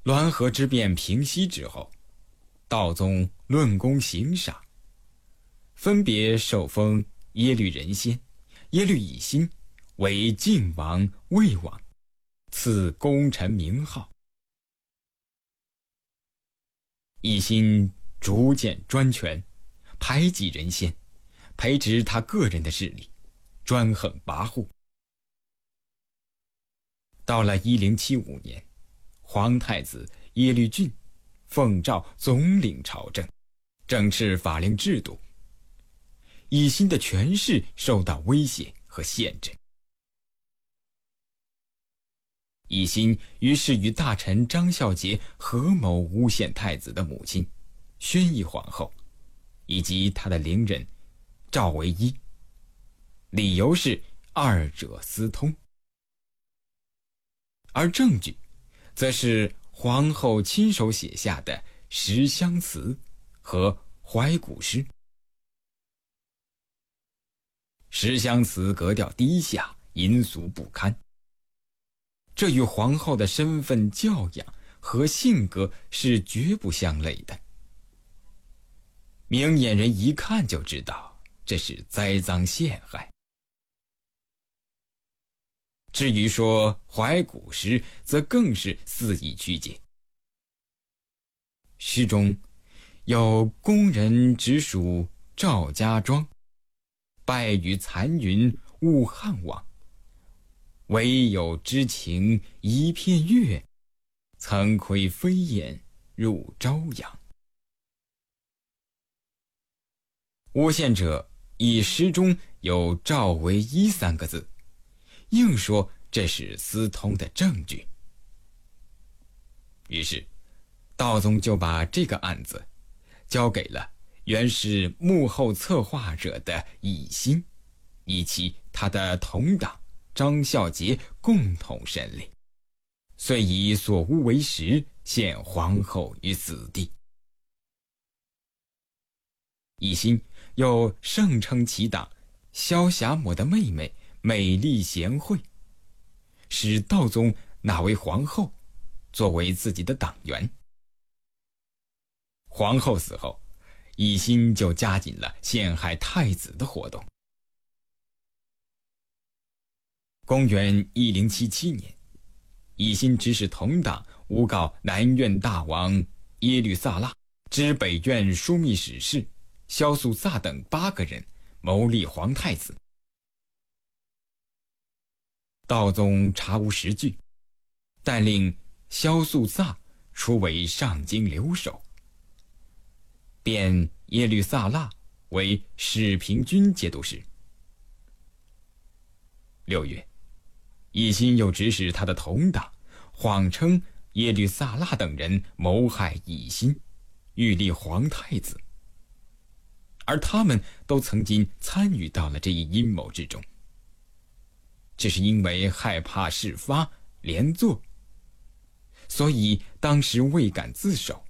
滦河之变平息之后，道宗论功行赏，分别受封耶律仁先、耶律乙辛为晋王、魏王，赐功臣名号。乙辛逐渐专权，排挤仁先，培植他个人的势力，专横跋扈。到了1075年，皇太子耶律俊奉诏总领朝政，整治法令制度。乙辛的权势受到威胁和限制。乙辛于是与大臣张孝杰合谋诬陷太子的母亲宣仪皇后以及他的邻人赵惟一，理由是二者私通，而证据则是皇后亲手写下的十香词和怀古诗。十香词格调低下，淫俗不堪，这与皇后的身份、教养和性格是绝不相类的。明眼人一看就知道这是栽赃陷害。至于说怀古诗，则更是肆意曲解。诗中有宫人直属赵家庄，败于残云误汉王，唯有知情一片月，曾窥飞燕入朝阳。诬陷者以诗中有赵惟一3个字，硬说这是私通的证据。于是道宗就把这个案子交给了原是幕后策划者的乙辛，以及他的同党张孝杰共同审理，遂以所诬为实，陷皇后于死地。乙辛又盛称其党萧霞母的妹妹美丽贤惠，使道宗纳为皇后，作为自己的党员。皇后死后，乙辛就加紧了陷害太子的活动。公元1077年，乙辛指使同党诬告南院大王耶律萨拉之北院枢密使事萧素萨等8个人谋立皇太子。道宗查无实据，但令萧素萨出为上京留守，贬耶律萨拉为始平军节度使。6月，乙辛又指使他的同党谎称耶律萨拉等人谋害乙辛，欲立皇太子，而他们都曾经参与到了这一阴谋之中，只是因为害怕事发连坐，所以当时未敢自首。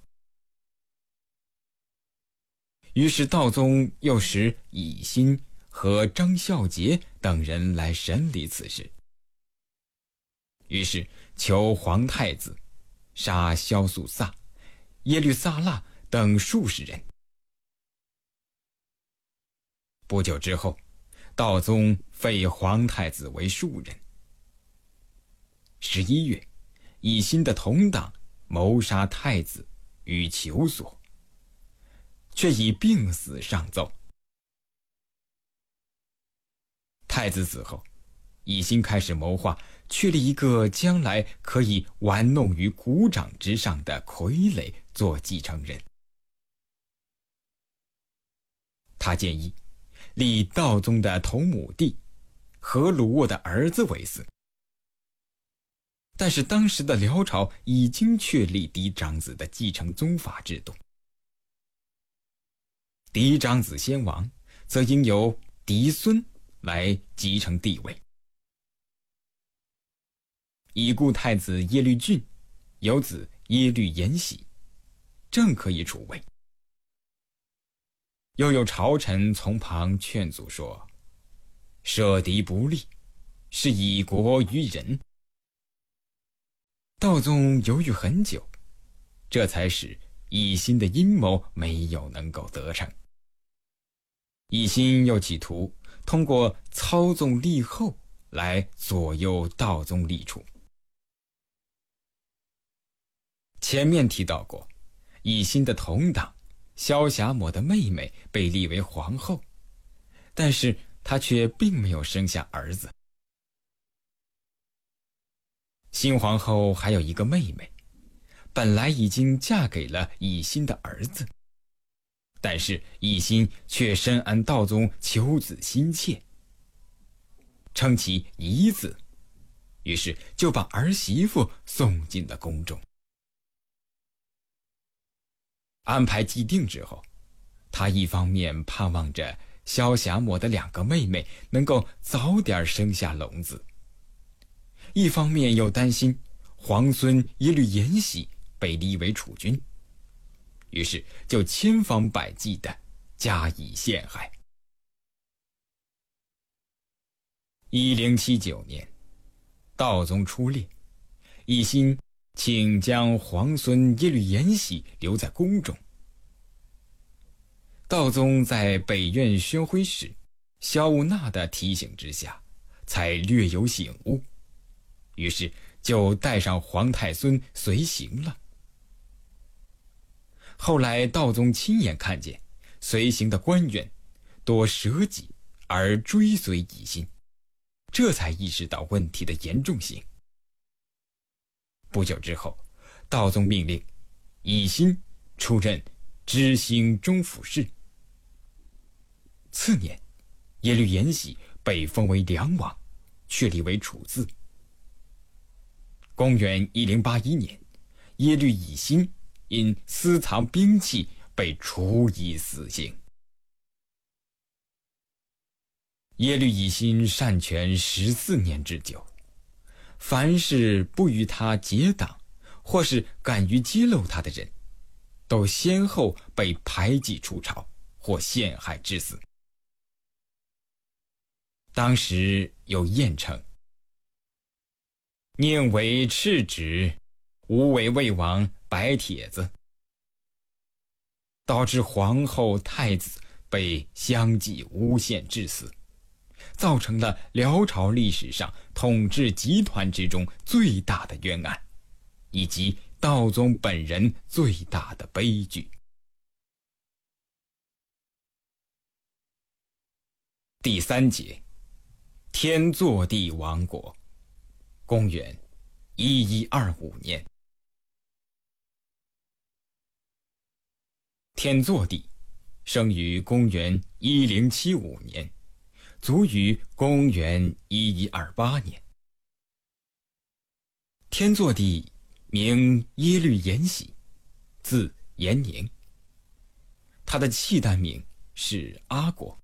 于是道宗又使乙辛和张孝杰等人来审理此事，于是求皇太子杀萧素萨、耶律萨拉等数十人。不久之后，道宗废皇太子为庶人。11月，乙辛的同党谋杀太子于求所，却以病死上奏。太子死后，乙辛开始谋划确立一个将来可以玩弄于股掌之上的傀儡做继承人。他建议立道宗的同母弟何鲁沃的儿子为嗣，但是当时的辽朝已经确立嫡长子的继承宗法制度，嫡长子先亡，则应由嫡孙来继承帝位。已故太子耶律俊有子耶律延禧，正可以储位。又有朝臣从旁劝阻说，设嫡不立，是以国于人。道宗犹豫很久， 这才使奕欣的阴谋没有能够得逞。奕欣又企图通过操纵立后来左右道宗立储。前面提到过，奕欣的同党萧霞谟的妹妹被立为皇后，但是她却并没有生下儿子。新皇后还有一个妹妹，本来已经嫁给了奕欣的儿子，但是奕欣却深谙道宗求子心切，称其仪子，于是就把儿媳妇送进了宫中。安排既定之后，他一方面盼望着萧霞谟的2个妹妹能够早点生下龙子，一方面又担心皇孙耶律延禧被立为储君，于是就千方百计地加以陷害。1079年，道宗出猎，奕欣请将皇孙耶律延禧留在宫中。道宗在北院宣徽使萧务纳的提醒之下，才略有醒悟，于是就带上皇太孙随行了。后来道宗亲眼看见随行的官员多舍己而追随奕欣，这才意识到问题的严重性。不久之后，道宗命令奕欣出任知兴中府事。次年，耶律延禧被封为梁王，确立为储字。公元1081年，耶律奕欣因私藏兵器被处以死刑。耶律奕欣擅权14年之久，凡是不与他结党或是敢于揭露他的人，都先后被排挤出朝或陷害致死。当时有谚称：宁为赤旨，无为魏王白帖子，导致皇后太子被相继诬陷致死，造成了辽朝历史上统治集团之中最大的冤案，以及道宗本人最大的悲剧。第3节，天祚帝亡国，公元1125年。天祚帝生于公元1075年，卒于公元1128年。天祚帝名耶律延禧，字延宁，他的契丹名是阿国。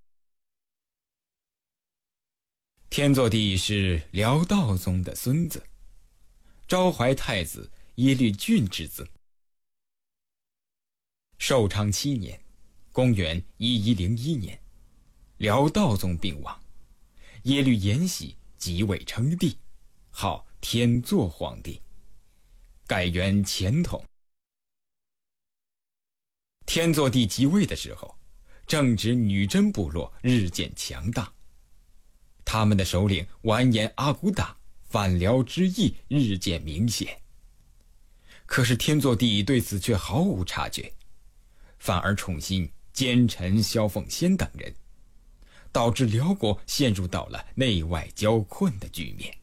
天祚帝是辽道宗的孙子，昭怀太子耶律俊之子。寿昌7年，公元1101年，辽道宗病亡，耶律延禧即位称帝，号天祚皇帝，改元前统。天祚帝即位的时候，正值女真部落日渐强大，他们的首领完颜阿骨打反辽之意日渐明显。可是天祚帝对此却毫无察觉，反而宠信奸臣萧凤仙等人，导致辽国陷入到了内外交困的局面。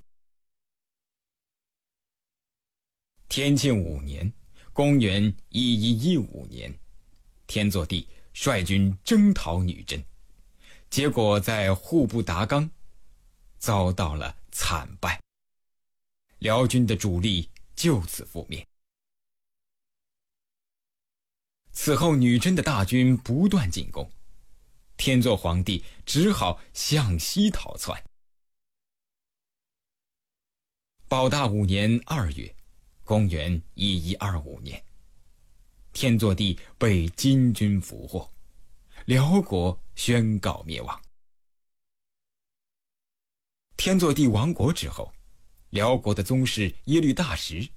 天庆5年，公元1115年，天祚帝率军征讨女真，结果在户部达纲遭到了惨败，辽军的主力就此覆灭。此后女真的大军不断进攻，天祚皇帝只好向西逃窜。保大5年2月，公元1125年，天祚帝被金军俘获，辽国宣告灭亡。天祚帝亡国之后，辽国的宗室耶律大石